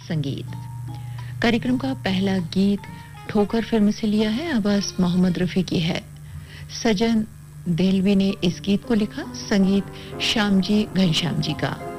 संगीत। कार्यक्रम का पहला गीत ठोकर फिल्म से लिया है, आवाज मोहम्मद रफी की है। सजन देलवी ने इस गीत को लिखा, संगीत श्यामजी घनश्याम जी का।